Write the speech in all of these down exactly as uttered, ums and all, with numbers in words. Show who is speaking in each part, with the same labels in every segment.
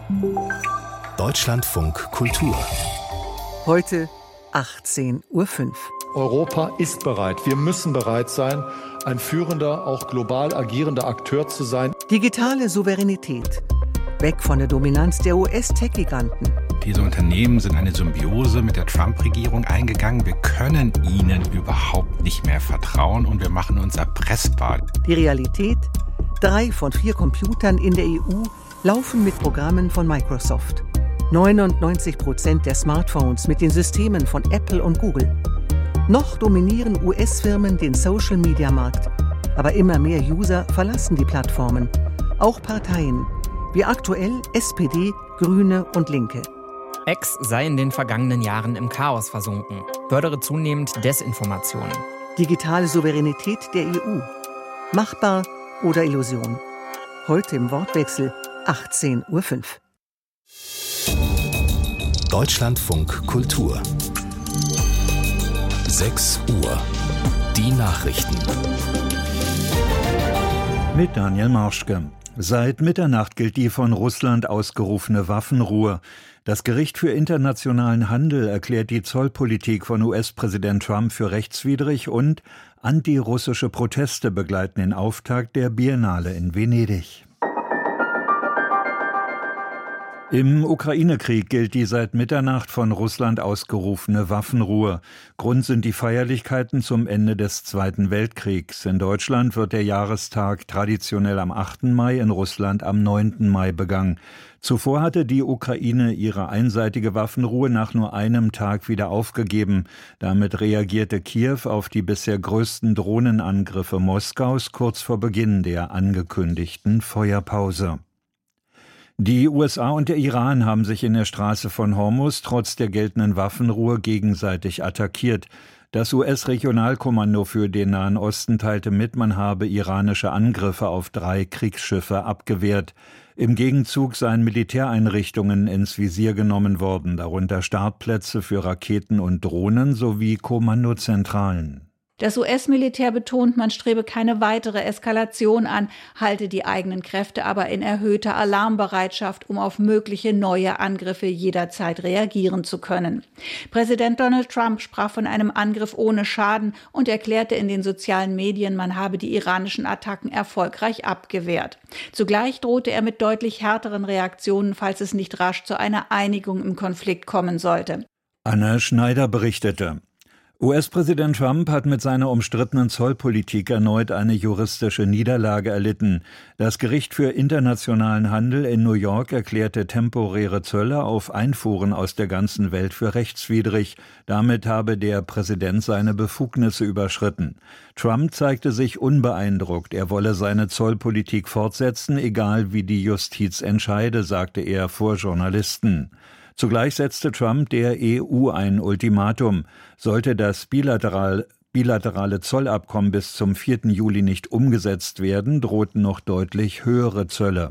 Speaker 1: Deutschlandfunk Kultur.
Speaker 2: Heute achtzehn Uhr fünf.
Speaker 3: Europa ist bereit. Wir müssen bereit sein, ein führender, auch global agierender Akteur zu sein.
Speaker 2: Digitale Souveränität. Weg von der Dominanz der U S-Tech-Giganten.
Speaker 4: Diese Unternehmen sind eine Symbiose mit der Trump-Regierung eingegangen. Wir können ihnen überhaupt nicht mehr vertrauen und wir machen uns erpressbar.
Speaker 2: Die Realität? Drei von vier Computern in der E U laufen mit Programmen von Microsoft. neunundneunzig Prozent der Smartphones mit den Systemen von Apple und Google. Noch dominieren U S-Firmen den Social-Media-Markt. Aber immer mehr User verlassen die Plattformen. Auch Parteien, wie aktuell S P D, Grüne und Linke.
Speaker 5: X sei in den vergangenen Jahren im Chaos versunken, fördere zunehmend Desinformationen.
Speaker 2: Digitale Souveränität der E U. Machbar oder Illusion? Heute im Wortwechsel achtzehn Uhr fünf.
Speaker 1: Deutschlandfunk Kultur. sechs Uhr. Die Nachrichten.
Speaker 6: Mit Daniel Marschke. Seit Mitternacht gilt die von Russland ausgerufene Waffenruhe. Das Gericht für internationalen Handel erklärt die Zollpolitik von U S-Präsident Trump für rechtswidrig und antirussische Proteste begleiten den Auftakt der Biennale in Venedig. Im Ukraine-Krieg gilt die seit Mitternacht von Russland ausgerufene Waffenruhe. Grund sind die Feierlichkeiten zum Ende des Zweiten Weltkriegs. In Deutschland wird der Jahrestag traditionell am achten Mai, in Russland am neunten Mai begangen. Zuvor hatte die Ukraine ihre einseitige Waffenruhe nach nur einem Tag wieder aufgegeben. Damit reagierte Kiew auf die bisher größten Drohnenangriffe Moskaus kurz vor Beginn der angekündigten Feuerpause. Die U S A und der Iran haben sich in der Straße von Hormuz trotz der geltenden Waffenruhe gegenseitig attackiert. Das U S-Regionalkommando für den Nahen Osten teilte mit, man habe iranische Angriffe auf drei Kriegsschiffe abgewehrt. Im Gegenzug seien Militäreinrichtungen ins Visier genommen worden, darunter Startplätze für Raketen und Drohnen sowie Kommandozentralen.
Speaker 7: Das U S-Militär betont, man strebe keine weitere Eskalation an, halte die eigenen Kräfte aber in erhöhter Alarmbereitschaft, um auf mögliche neue Angriffe jederzeit reagieren zu können. Präsident Donald Trump sprach von einem Angriff ohne Schaden und erklärte in den sozialen Medien, man habe die iranischen Attacken erfolgreich abgewehrt. Zugleich drohte er mit deutlich härteren Reaktionen, falls es nicht rasch zu einer Einigung im Konflikt kommen sollte.
Speaker 6: Anna Schneider berichtete. U S-Präsident Trump hat mit seiner umstrittenen Zollpolitik erneut eine juristische Niederlage erlitten. Das Gericht für internationalen Handel in New York erklärte temporäre Zölle auf Einfuhren aus der ganzen Welt für rechtswidrig. Damit habe der Präsident seine Befugnisse überschritten. Trump zeigte sich unbeeindruckt. Er wolle seine Zollpolitik fortsetzen, egal wie die Justiz entscheide, sagte er vor Journalisten. Zugleich setzte Trump der E U ein Ultimatum. Sollte das bilateral, bilaterale Zollabkommen bis zum vierten Juli nicht umgesetzt werden, drohten noch deutlich höhere Zölle.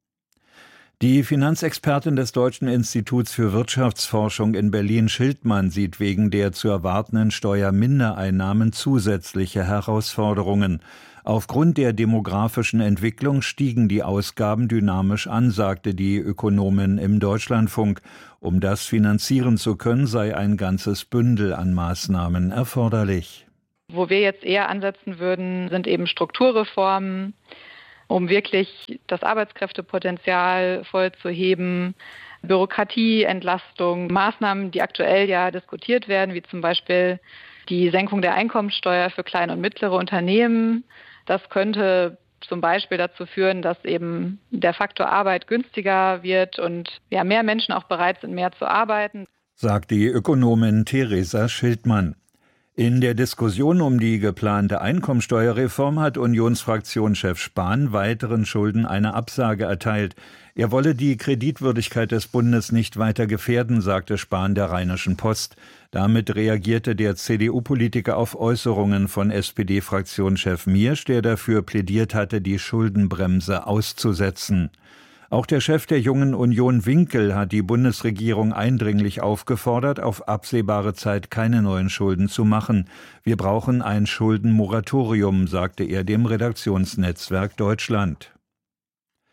Speaker 6: Die Finanzexpertin des Deutschen Instituts für Wirtschaftsforschung in Berlin, Schildmann, sieht wegen der zu erwartenden Steuermindereinnahmen zusätzliche Herausforderungen. Aufgrund der demografischen Entwicklung stiegen die Ausgaben dynamisch an, sagte die Ökonomin im Deutschlandfunk. Um das finanzieren zu können, sei ein ganzes Bündel an Maßnahmen erforderlich.
Speaker 8: Wo wir jetzt eher ansetzen würden, sind eben Strukturreformen, um wirklich das Arbeitskräftepotenzial voll zu heben, Bürokratieentlastung, Maßnahmen, die aktuell ja diskutiert werden, wie zum Beispiel die Senkung der Einkommensteuer für kleine und mittlere Unternehmen. Das könnte zum Beispiel dazu führen, dass eben der Faktor Arbeit günstiger wird und ja, mehr Menschen auch bereit sind, mehr zu arbeiten,
Speaker 6: sagt die Ökonomin Theresa Schildmann. In der Diskussion um die geplante Einkommensteuerreform hat Unionsfraktionschef Spahn weiteren Schulden eine Absage erteilt. Er wolle die Kreditwürdigkeit des Bundes nicht weiter gefährden, sagte Spahn der Rheinischen Post. Damit reagierte der C D U-Politiker auf Äußerungen von S P D-Fraktionschef Miersch, der dafür plädiert hatte, die Schuldenbremse auszusetzen. Auch der Chef der Jungen Union Winkel hat die Bundesregierung eindringlich aufgefordert, auf absehbare Zeit keine neuen Schulden zu machen. Wir brauchen ein Schuldenmoratorium, sagte er dem Redaktionsnetzwerk Deutschland.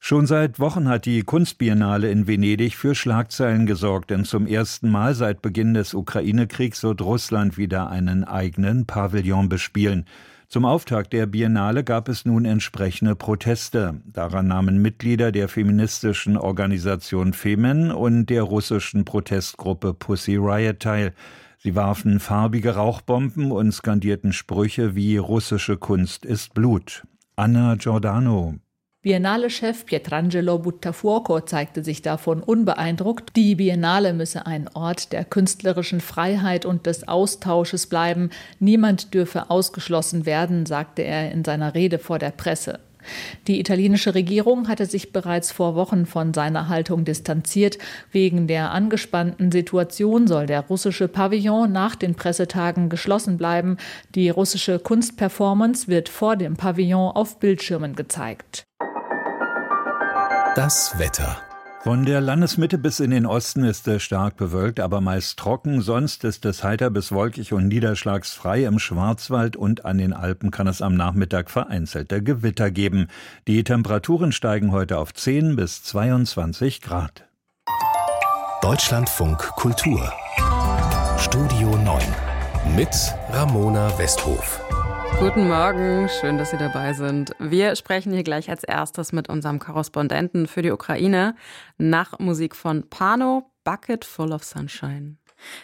Speaker 6: Schon seit Wochen hat die Kunstbiennale in Venedig für Schlagzeilen gesorgt, denn zum ersten Mal seit Beginn des Ukraine-Kriegs wird Russland wieder einen eigenen Pavillon bespielen. Zum Auftakt der Biennale gab es nun entsprechende Proteste. Daran nahmen Mitglieder der feministischen Organisation Femen und der russischen Protestgruppe Pussy Riot teil. Sie warfen farbige Rauchbomben und skandierten Sprüche wie „Russische Kunst ist Blut". Anna Giordano.
Speaker 9: Biennale-Chef Pietrangelo Buttafuoco zeigte sich davon unbeeindruckt. Die Biennale müsse ein Ort der künstlerischen Freiheit und des Austausches bleiben. Niemand dürfe ausgeschlossen werden, sagte er in seiner Rede vor der Presse. Die italienische Regierung hatte sich bereits vor Wochen von seiner Haltung distanziert. Wegen der angespannten Situation soll der russische Pavillon nach den Pressetagen geschlossen bleiben. Die russische Kunstperformance wird vor dem Pavillon auf Bildschirmen gezeigt.
Speaker 1: Das Wetter.
Speaker 6: Von der Landesmitte bis in den Osten ist es stark bewölkt, aber meist trocken. Sonst ist es heiter bis wolkig und niederschlagsfrei. Im Schwarzwald und an den Alpen kann es am Nachmittag vereinzelte Gewitter geben. Die Temperaturen steigen heute auf zehn bis zweiundzwanzig Grad.
Speaker 1: Deutschlandfunk Kultur. Studio neun mit Ramona Westhof.
Speaker 10: Guten Morgen, schön, dass Sie dabei sind. Wir sprechen hier gleich als erstes mit unserem Korrespondenten für die Ukraine nach Musik von Pano, Bucket Full of Sunshine.